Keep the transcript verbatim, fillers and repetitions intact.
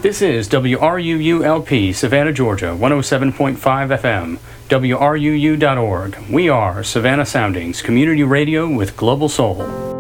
This is W R U U L P, Savannah, Georgia, one oh seven point five F M, W R U U dot org. We are Savannah Soundings, community radio with global soul.